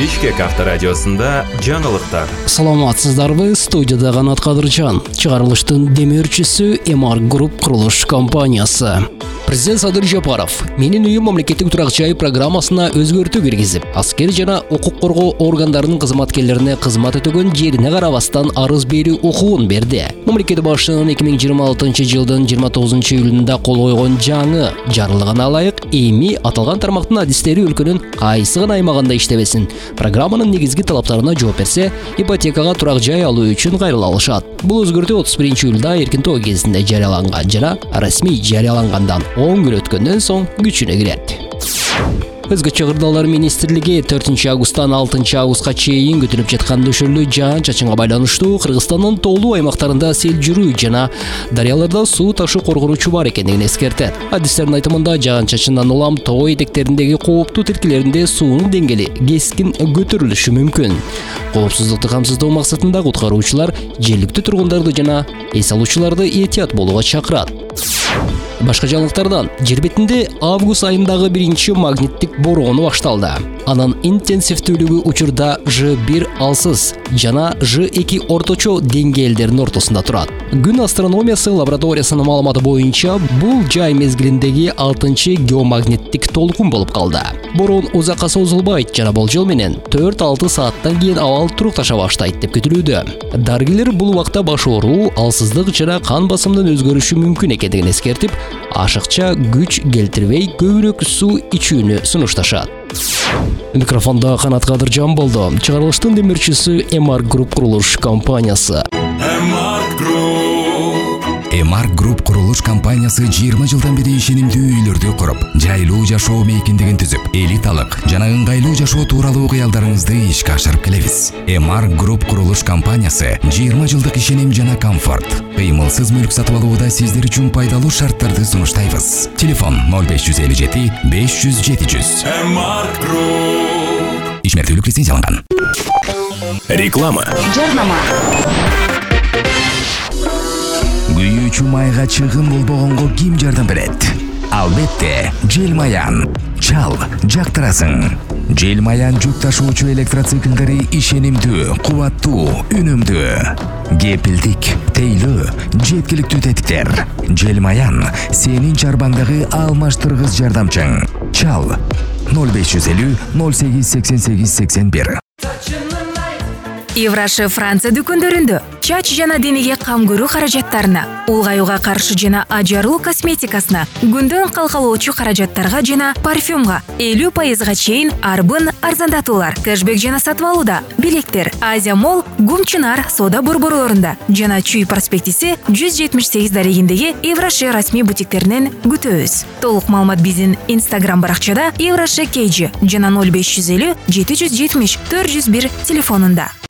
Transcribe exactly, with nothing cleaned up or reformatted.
Бишкек авторадиосунда жаңылыктар. Саламатсыздарбы, студияда Канат Кадыржан. Чыгарылыштын демөөрчүсү Эмар Груп курулуш компаниясы. Президент Садыр Жапаров менин үйүм мамлекеттик турак жай программасына өзгөртүү киргизип, аскер жана укук коргоо органдарынын кызматкерлерине кызмат өтөгөн жерине карабастан арыз берүү укугун берди. Мамлекет башчынын эки миң жыйырма алтынчы жылдын жыйырма тогузунчу июлунда кол койгон жаңы жарлыгына ылайык эми аталган тармактын адистери өлкөнүн кайсы гана аймагында иштебесин, программанын негизги талаптарына жооп берсе, ипотекага турак жай алуу үчүн кайрыла алышат. Бул өзгөртүү отуз биринчи июлда эркин тоо кезинде жарыяланган жана расмий жарыялангандан он күн өткөндөн соң күчүнө кирет. Өзгөчө кырдаалар министрлиги төртүнчү августтан алтынчы августка чейин күтүлүп жаткан нөшөрлүү жаан-чачынга байланыштуу Кыргызстандын тоолуу аймактарында сел жүрүү жана дарыяларда суу ташуу коргонучу бар экендигин эскертет. Адистердин айтымында жаан-чачындан улам тоо этектериндеги кооптуу тилкелеринде суунун деңгээли кескин көтөрүлүшү мүмкүн. Коопсуздукту камсыздоо максатында куткаруучулар жергиликтүү тургундарды жана эс алуучуларды этият болууга чакырат. Башка жаңылыктардан жер бетинде август айындагы биринчи магниттик бороону башталды. Анын интенсивдүүлүгү учурда Ж бир алсыз жана Ж эки орточо деңгээлдеринин ортосунда турат. Күн астрономиясы лабораториясынын маалыматы боюнча бул жай мезгилиндеги алтынчы геомагниттик толкун болуп калды. Бороон узакка созулбайт жана болжол менен төрт-алты сааттан кийин абал турукташа баштайт деп күтүлүүдө. Дарыгерлер бул убакта баш ооруу, алсыздык жана кан басымынын өзгөрүшү мүмкүн экендигин эскертип, ашыкча күч келтирбей көбүрөөк суу ичүүнү сунушташат. Микрофонда Канат Кадыржан болду. Чыгарылыштын демөөрчүсү Эмар Груп курулуш компаниясы. Эмар Груп. Эмар Груп курулуш компаниясы жыйырма жылдан бери ишенимдүү үйлөрдү куруп, жайлуу жашоо мейкиндигин түзүп, элиталык жана ыңгайлуу жашоо тууралуу кыялдарыңызды ишке ашырып келебиз. Эмар Груп курулуш компаниясы жыйырма жылдык ишеним жана комфорт, кыймылсыз мүлк сатып алууда сиздер үчүн пайдалуу шарттарды сунуштайбыз. Телефон ноль беш жүз элүү жети беш жүз жети жүз. Эмар Груп. Ишмердүүлүк лицензияланган. Реклама. Жарнама. Күйүүчү майга чыгым болбогонго ким жардам берет? Албетте, Желмаян. Чал, жактырасың. Желмаян жүк ташуучу электроциклдери ишенимдүү, кубаттуу, үнөмдүү. Кепилдик, тейлөө, жеткиликтүү тетиктер. Желмаян сенин чарбаңдагы алмаштыргыс жардамчың. Чал ноль беш жүз элүү ноль сегиз сексен сегиз сексен бир. Евраши Франция дүкөндөрүндө чач жана денеге кам көрүү каражаттарына, улгаюуга каршы жана ажарылуу косметикасына, күндөн калкалоочу каражаттарга жана парфюмга элүү пайызга чейин арбын арзандатуулар, кэшбек жана сатып алууда билеттер Азия Молл, Гумчунар соода борборлорунда жана Чүй проспектиси жүз жетимиш сегиз дарегиндеги Евраши расмий бутиктеринен күтөбүз. Толук маалымат биздин Instagram баракчада Евраши Кейджи жана ноль беш жүз элүү жети жүз жетимиш төрт жүз бир телефонунда.